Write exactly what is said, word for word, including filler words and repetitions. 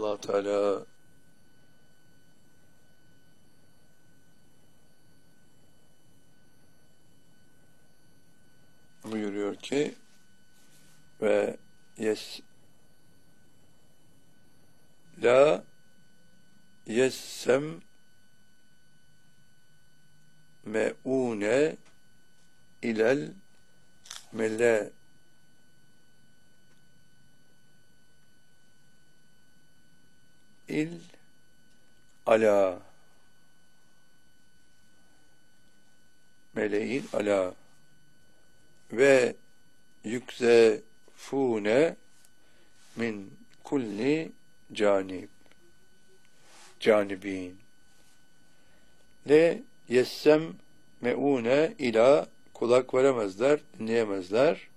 Allah Teala buyuruyor ki ve yes la yessem me'une ilel mele il ala mele'il ala ve yükzefune min kulli canib canibin le yessem meune ila kulak veremezler, dinleyemezler.